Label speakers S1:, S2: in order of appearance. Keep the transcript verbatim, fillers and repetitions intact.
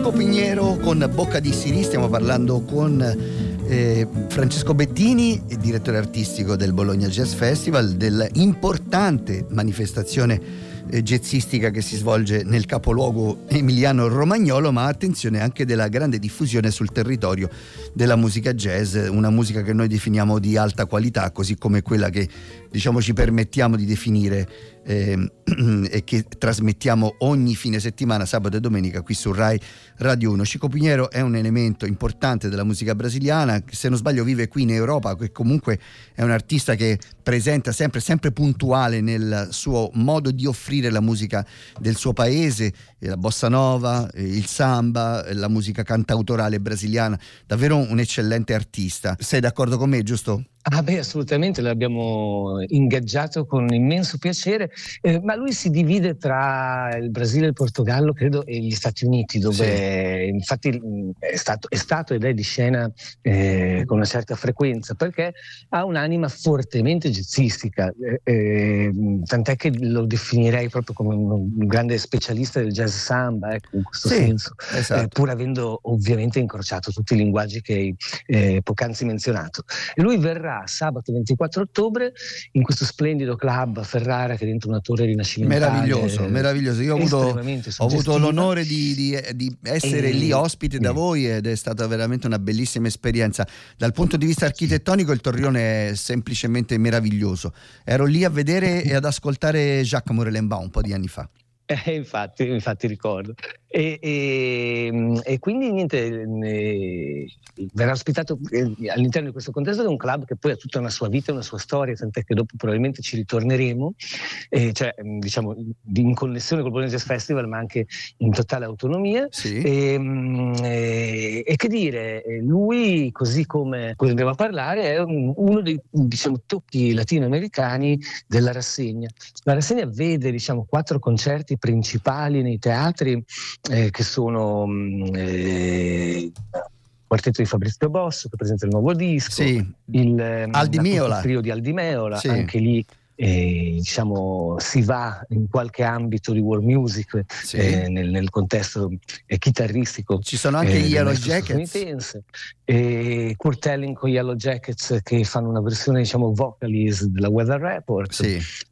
S1: Chico Piñero con Bocca di Siri, stiamo parlando con eh, Francesco Bettini, direttore artistico del Bologna Jazz Festival, dell'importante manifestazione eh, jazzistica che si svolge nel capoluogo emiliano romagnolo, ma attenzione anche della grande diffusione sul territorio della musica jazz, una musica che noi definiamo di alta qualità, così come quella che diciamo ci permettiamo di definire eh, e che trasmettiamo ogni fine settimana, sabato e domenica, qui su Rai Radio uno. Chico Piñero è un elemento importante della musica brasiliana, che se non sbaglio vive qui in Europa, che comunque è un artista che presenta sempre, sempre puntuale nel suo modo di offrire la musica del suo paese, la bossa nova, il samba, la musica cantautorale brasiliana, davvero un eccellente artista. Sei d'accordo con me, giusto?
S2: Ah beh, assolutamente, l'abbiamo ingaggiato con immenso piacere, eh, ma lui si divide tra il Brasile, il Portogallo, credo, e gli Stati Uniti, dove sì. Infatti è stato, è stato ed è di scena eh, con una certa frequenza, perché ha un'anima fortemente jazzistica, eh, eh, tant'è che lo definirei proprio come un, un grande specialista del jazz samba, ecco, in questo
S1: sì,
S2: senso,
S1: esatto.
S2: eh, pur avendo ovviamente incrociato tutti i linguaggi che hai eh, poc'anzi menzionato. E lui verrà sabato ventiquattro ottobre in questo splendido club a Ferrara, che è dentro una torre rinascimentale
S1: meraviglioso, meraviglioso. Io ho avuto, ho avuto l'onore di, di, di essere e... lì ospite e... da voi, ed è stata veramente una bellissima esperienza. Dal punto di vista architettonico il torrione è semplicemente meraviglioso. Ero lì a vedere e ad ascoltare Jacques Morelenbaum un po' di anni fa.
S2: Eh, infatti, infatti ricordo. E, e, e quindi niente, eh, verrà ospitato eh, all'interno di questo contesto di un club che poi ha tutta una sua vita e una sua storia, tant'è che dopo probabilmente ci ritorneremo, eh, cioè diciamo in connessione col Bologna Jazz Festival, ma anche in totale autonomia.
S1: Sì.
S2: E, e, e che dire, lui, così come così andiamo a parlare, è un, uno dei diciamo tocchi latinoamericani della rassegna. La rassegna vede diciamo quattro concerti principali nei teatri, eh, che sono eh, quartetto di Fabrizio Bosso, che presenta il nuovo disco,
S1: sì.
S2: il
S1: Aldi Meola.
S2: trio di Aldi Meola,
S1: sì.
S2: Anche lì eh, diciamo si va in qualche ambito di world music,
S1: sì.
S2: eh, nel, nel contesto eh, chitarristico.
S1: Ci sono anche
S2: eh,
S1: gli Yellow Jackets,
S2: e Kurt Elling con gli Yellow Jackets, che fanno una versione diciamo vocalist della Weather Report.
S1: sì.